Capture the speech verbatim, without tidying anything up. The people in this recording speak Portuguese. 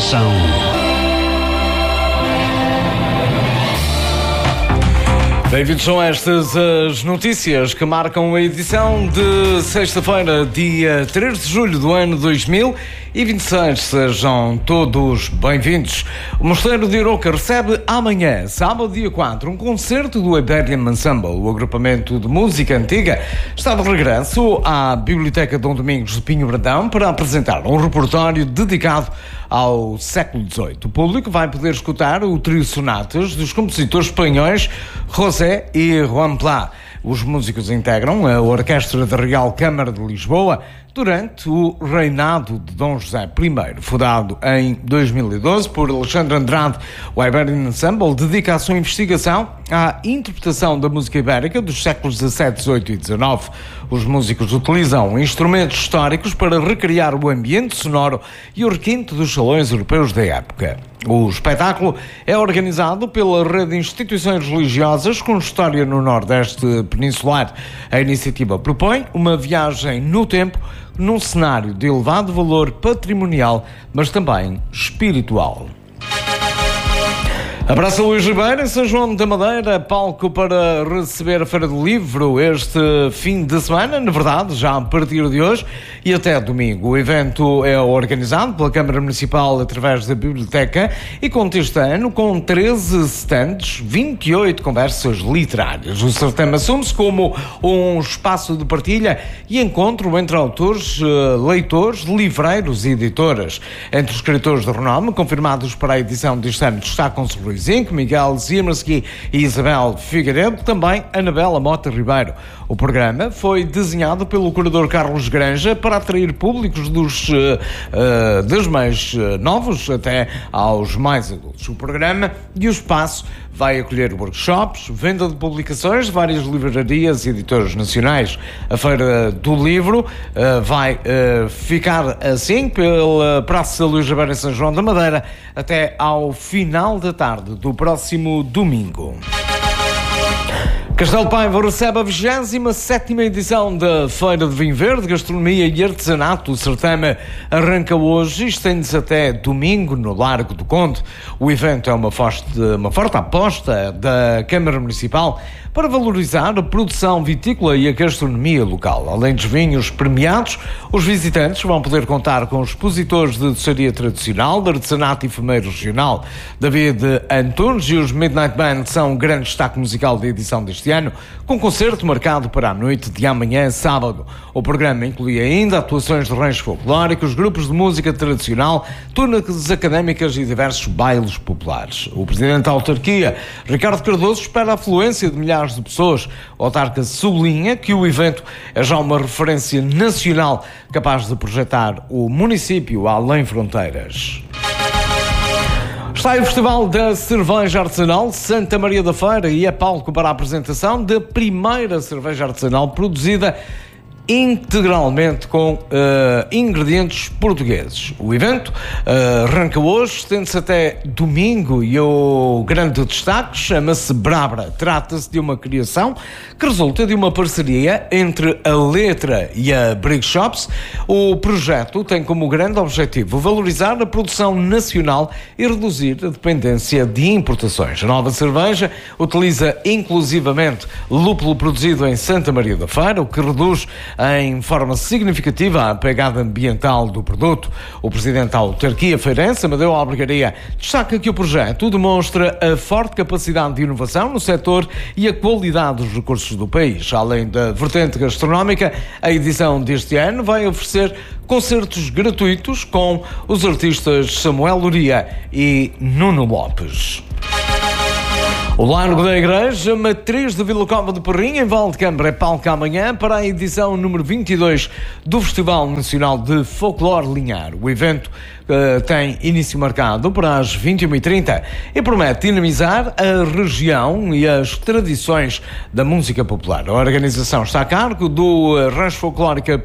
Informação. Bem-vindos a estas as notícias que marcam a edição de sexta-feira, dia três de julho do ano dois mil e vinte e seis. Sejam todos bem-vindos. O Mosteiro de Arouca recebe amanhã, sábado, dia quatro, um concerto do Iberian Ensemble. O agrupamento de música antiga está de regresso à Biblioteca Dom Domingos de Pinho Brandão para apresentar um repertório dedicado ao século dezoito. O público vai poder escutar o trio sonatas dos compositores espanhóis José e Juan Plá. Os músicos integram a Orquestra da Real Câmara de Lisboa durante o reinado de Dom José I. Fundado em dois mil e doze por Alexandre Andrade, o Iberian Ensemble dedica a sua investigação à interpretação da música ibérica dos séculos dezassete, dezoito e dezanove. Os músicos utilizam instrumentos históricos para recriar o ambiente sonoro e o requinte dos salões europeus da época. O espetáculo é organizado pela Rede de Instituições Religiosas com história no Nordeste Peninsular. A iniciativa propõe uma viagem no tempo num cenário de elevado valor patrimonial, mas também espiritual. Abraço a Luís Ribeiro em São João da Madeira, palco para receber a Feira do Livro este fim de semana, na verdade, já a partir de hoje e até domingo. O evento é organizado pela Câmara Municipal através da Biblioteca e conta este ano com treze stands, vinte e oito conversas literárias. O certame assume-se como um espaço de partilha e encontro entre autores, leitores, livreiros e editoras. Entre os escritores de renome confirmados para a edição deste ano destacam-se Luís Inco, Miguel Zimmerski e Isabel Figueiredo, também Anabela Mota Ribeiro. O programa foi desenhado pelo curador Carlos Granja para atrair públicos dos, uh, uh, dos mais uh, novos até aos mais adultos. O programa e o espaço vai acolher workshops, venda de publicações de várias livrarias e editoras nacionais. A Feira do Livro uh, vai uh, ficar assim pela Praça Luís Ribeiro em São João da Madeira até ao final da tarde do próximo domingo. Castelo Paiva recebe a vigésima sétima edição da Feira de Vinho Verde, Gastronomia e Artesanato. O certame arranca hoje e estende-se até domingo no Largo do Conde. O evento é uma forte, uma forte aposta da Câmara Municipal para valorizar a produção vitícola e a gastronomia local. Além dos vinhos premiados, os visitantes vão poder contar com expositores de doçaria tradicional, de artesanato e fumeiro regional. David Antunes e os Midnight Band são o grande destaque musical da edição deste ano, com concerto marcado para a noite de amanhã, sábado. O programa inclui ainda atuações de ranchos folclóricos, grupos de música tradicional, turnus académicas e diversos bailes populares. O presidente da autarquia, Ricardo Cardoso, espera a afluência de milhares de pessoas. O autarca sublinha que o evento é já uma referência nacional capaz de projetar o município além fronteiras. Está aí o Festival da Cerveja Artesanal Santa Maria da Feira e é palco para a apresentação da primeira cerveja artesanal produzida integralmente com uh, ingredientes portugueses. O evento uh, arranca hoje, estende-se até domingo e o grande destaque chama-se Brabra. Trata-se de uma criação que resulta de uma parceria entre a Letra e a Brick Shops. O projeto tem como grande objetivo valorizar a produção nacional e reduzir a dependência de importações. A nova cerveja utiliza inclusivamente lúpulo produzido em Santa Maria da Feira, o que reduz em forma significativa a pegada ambiental do produto. O presidente da autarquia feirense, Amadeu Albergaria, destaca que o projeto demonstra a forte capacidade de inovação no setor e a qualidade dos recursos do país. Além da vertente gastronómica, a edição deste ano vai oferecer concertos gratuitos com os artistas Samuel Luria e Nuno Lopes. O Largo da Igreja Matriz de Vila Cova de Perrinha, em Valdecâmara, é palco amanhã para a edição número vinte e dois do Festival Nacional de Folclore Linhar. O evento uh, tem início marcado para as vinte e uma e trinta e promete dinamizar a região e as tradições da música popular. A organização está a cargo do Rancho Folclórica